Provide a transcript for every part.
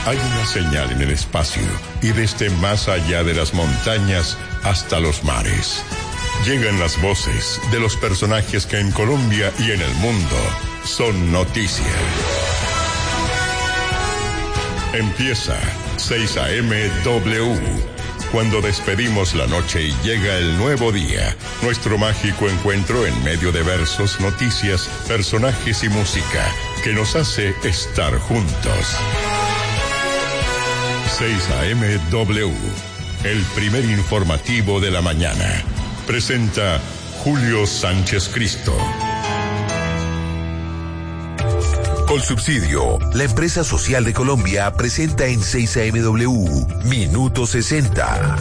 Hay una señal en el espacio y desde más allá de las montañas hasta los mares. Llegan las voces de los personajes que en Colombia y en el mundo son noticia. Empieza 6 a.m. W. Cuando despedimos la noche y llega el nuevo día, nuestro mágico encuentro en medio de versos, noticias, personajes y música que nos hace estar juntos. 6 a.m. W, el primer informativo de la mañana. Presenta Julio Sánchez Cristo. Colsubsidio, la empresa social de Colombia, presenta en 6 a.m. W, Minuto 60.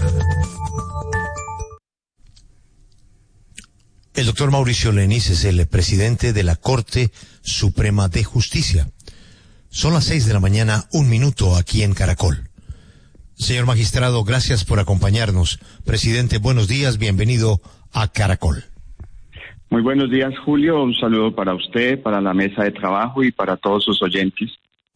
El doctor Mauricio Lenis es el presidente de la Corte Suprema de Justicia. Son las 6 de la mañana, 1 minuto aquí en Caracol. Señor magistrado, gracias por acompañarnos. Presidente, buenos días, bienvenido a Caracol. Muy buenos días, Julio. Un saludo para usted, para la mesa de trabajo y para todos sus oyentes.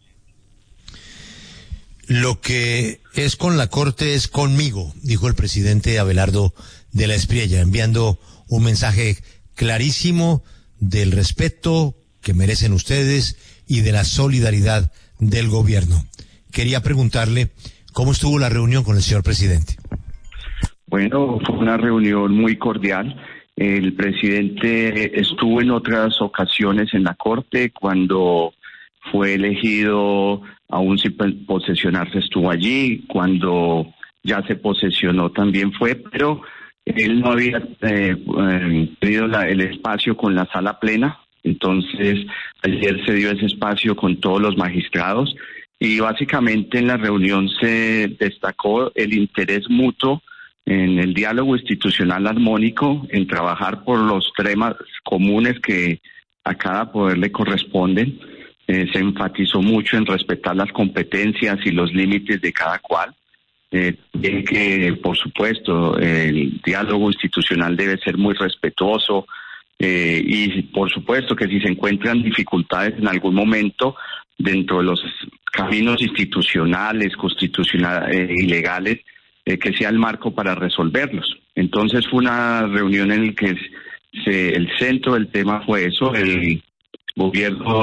Lo que es con la Corte es conmigo, dijo el presidente Abelardo de la Espriella, enviando un mensaje clarísimo del respeto que merecen ustedes y de la solidaridad del gobierno. Quería preguntarle cómo estuvo la reunión con el señor presidente. Bueno, fue una reunión muy cordial. El presidente estuvo en otras ocasiones en la Corte. Cuando fue elegido, aún sin posesionarse, estuvo allí. Cuando ya se posesionó también fue, pero él no había tenido el espacio con la sala plena. Entonces, ayer se dio ese espacio con todos los magistrados y básicamente en la reunión se destacó el interés mutuo en el diálogo institucional armónico, en trabajar por los temas comunes que a cada poder le corresponden. Se enfatizó mucho en respetar las competencias y los límites de cada cual. Que, por supuesto, el diálogo institucional debe ser muy respetuoso y, por supuesto, que si se encuentran dificultades en algún momento dentro de los caminos institucionales, constitucionales y legales, que sea el marco para resolverlos. Entonces fue una reunión en la que el centro del tema fue eso, el gobierno